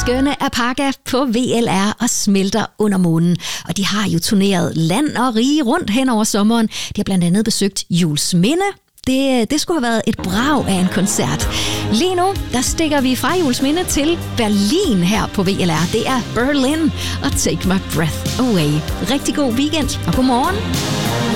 skønne Apaga på VLR og smelter under månen. Og de har jo turneret land og rige rundt hen over sommeren. De har blandt andet besøgt Juelsminde. Det skulle have været et brag af en koncert. Lige nu, der stikker vi fra Juelsminde til Berlin her på VLR. Det er Berlin og Take My Breath Away. Rigtig god weekend og god morgen.